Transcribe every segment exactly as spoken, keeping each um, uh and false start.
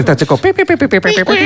Eta txeko pi pi pi pi pi pi pi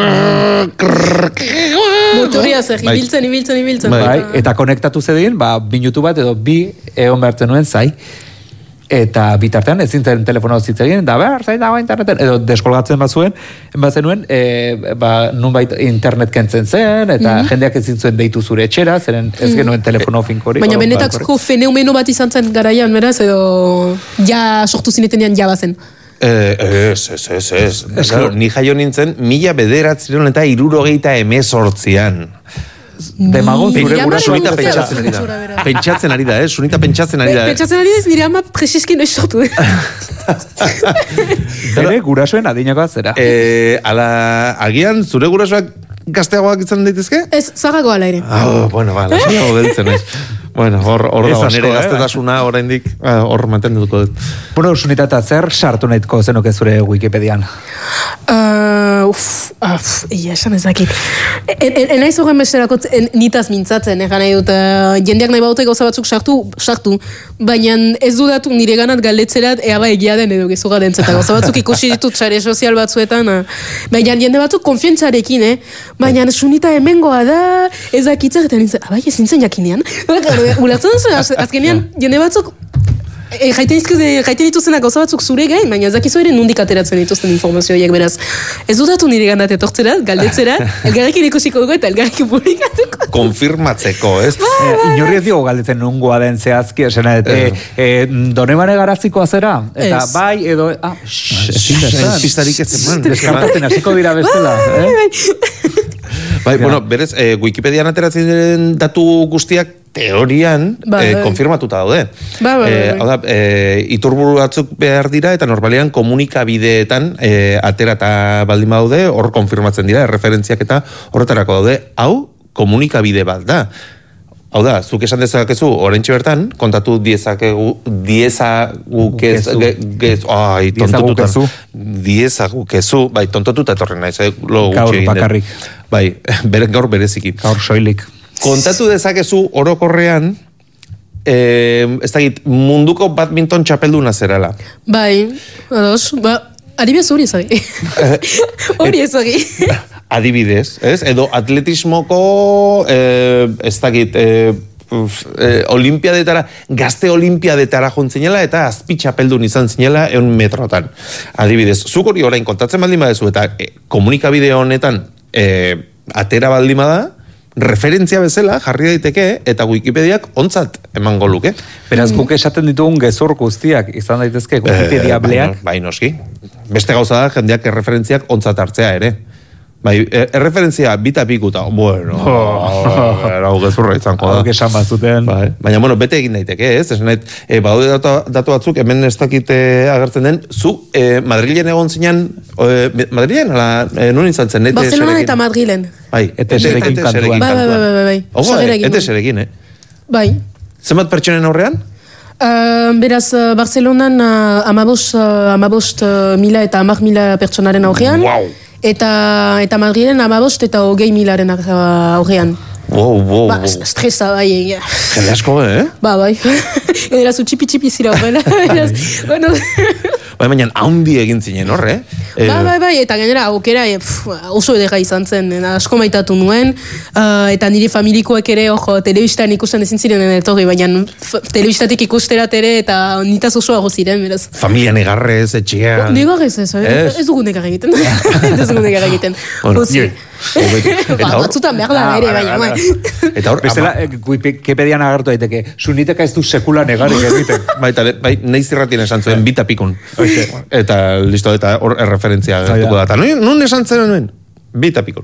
motoria zer, ibiltzen, ibiltzen, ibiltzen. Bai, eta konektatu zedin, ba, minutu bat edo bi egon behartzen nuen zai. Eta bitartean ezin zen telefono zitz egin, da behar, zain dago interneten, edo deskolgatzen bat zuen, bat zenuen, e, ba, nunbait internet kentzen zen, eta mm-hmm. jendeak ezin zuen deitu zure etxera, zeren ez mm-hmm. genuen telefono finkori. Baina benetako fenomeno bat izan zen garaian, beraz, edo ja sortu zinetenean jabazen. Ez, ez, ez, ez. Ni jaio nintzen, mila bederatzireun eta irurogeita emezortzian. Demago zure gura sunita pentsatzen ari da. Pentsatzen ari da, eh? Sunita pentsatzen ari da. Pentsatzen ari da ez nire ama presizki noiz sortu. Bere gurasoen adinakoa zera. Ala, agian zure gurasoak gazteagoak izan daitezke? Ez, zagago ala ere. Oh, bueno, ba, lasaiago beltzen ez. Bueno, hor dago, nire gaztetasuna oraindik hor mantenduko dut. Bueno, sunita eta zer sartu nahitko zenuke zure Wikipedian? Uff, ia esan ezakit. Enaiz horren besterako nitaz mintzatzen, egan nahi dut, jendeak nahi baute gauza batzuk sartu, sartu, baina ez dudatu nire ganat galdetzerat ea ba egia den edo gezu garen zeta. Gauza batzuk ikusi ditut sare sozial batzuetan, baina jende batzuk konfientzarekin, eh? Baina sunita hemengoa da, ezakitzak, eta nintzen, abai ez nintzen jakinean. Ulertzen duzu, azkenean jende batzuk jaiten dituzenak gauza batzuk zure gain, baina ezakizu ere nundik ateratzen dituzten informazioiek beraz. Ez dudatu nire gandat etortzerat, galdetzerat, elgarrekin ikusiko dugu eta elgarrekin publikatuko. Konfirmatzeko, ez? Inorri ez digo galdetzen nungoa den zehazki, esena, Donemane Garazikoa zera? Eta bai, edo... Ah, pistarik ez eman. Deskartatzen hasiko dira bestela. Bai, bueno, berez, Wikipedian ateratzen diren datu guztiak teorian konfirmatuta daude. Hau da, iturburu batzuk behar dira eta normalean komunikabideetan aterata baldin daude, hor konfirmatzen dira, erreferentziak eta horretarako daude. Hau, komunikabide bat da. Hau da, zuk esan dezakezu, oraintxe bertan, kontatu diezakegu, diezagukezu, ai, tontotuta, diezagukezu, bai, tontotuta etorren naiz, gaur bakarrik. Bai, gaur bereziki. Gaur soilik. Kontatu dezakezu orokorrean, ez dakit, munduko badminton txapelduna zerala. Bai, ados, ba, adibidez hori ezagi. Hori ezagi. Adibidez, ez? Edo atletismoko, ez dakit, olimpiadetara, gazte olimpiadetara jontzinela eta azpi txapeldun izan zinela eun metrotan. Adibidez, zuk hori orain kontatzen baldin badezu eta komunikabide honetan atera baldin bada, referentzia bezala jarri daiteke eta Wikipediak ontzat emango luke. Beraz, guk esaten ditugun gezur guztiak izan daitezke Wikipedia bleak. Bai, noski. Beste gauza da, jendeak erreferentziak ontzat hartzea ere. Bai, erreferentzia bita pikuta, bueno, erau gezurra izango da. Hau esan bazuten. Baina, bueno, bete egin daiteke, ez? Ez badaude datu batzuk, hemen ez dakit agertzen den, zu Madrilen egon zinean, Madrilen, nun izan zen? Barcelona eta Madrilen. Bai, ete serekin kantuan. Bai, bai, bai, bai. Ogo, ete serekin, eh? Bai. Zenbat pertsonen aurrean? Beraz, Barcelonan amabost mila eta amak mila pertsonaren aurrean. Wow! Eta, eta Madrilen amabost eta hogei milaren aurrean. Wow, wow, ba, estresa, bai. Jende asko, eh? Ba, bai. Edera zu txipi-txipi zira horrela. Bueno... Bai, baina haundi egin zinen horre, eh? Bai, bai, bai, eta gainera aukera oso edera izan zen, asko maitatu nuen, eta nire familikoek ere, ojo, telebistan ikusten ezin ziren etorri, baina telebistatik ikusterat ere, eta nitaz oso ago ziren, beraz. Familia negarrez, etxean... Negarrez ez, ez dugu negar egiten. Ez dugu negar egiten. Batzutan behar da ere, baina, bai. Eta hor, bestela, Wikipedian agertu daiteke, suniteka ez du sekula negarik egiten. Bai, nahiz irratien esan zuen, bita pikun. Eta listo, eta hor erreferentzia gertuko da. Nun esan zen nuen? Bita pikun.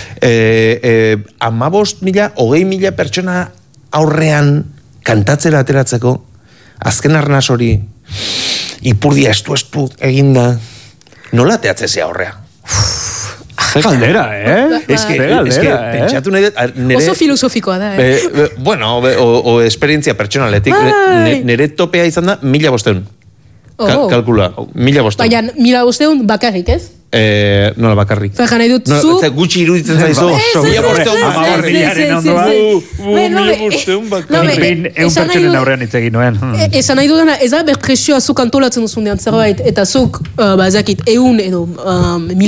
Amabost mila, hogei mila pertsona aurrean kantatzera ateratzeko, azken arnaz hori, ipurdia estu-estu eginda, nola teatzezea horrea? Galdera, eh? Ez que, pentsatu nahi dut... Oso filosofikoa da, eh? Bueno, o esperientzia pertsonaletik, nire topea izan da mila bosteun. Kalkula, mila bosteun. Baina, mila bosteun bakarrik, ez? Nola bakarrik. Zaga nahi dut zu... Gutxi iruditzen zaizu. Mila bosteun bakarrik. Mila bosteun bakarrik. Egun pertsonen aurrean itzegin nuen. Esan nahi dudana, ez da berpresioa zuk antolatzen duzun dean zerbait, eta zuk, bazakit, egun edo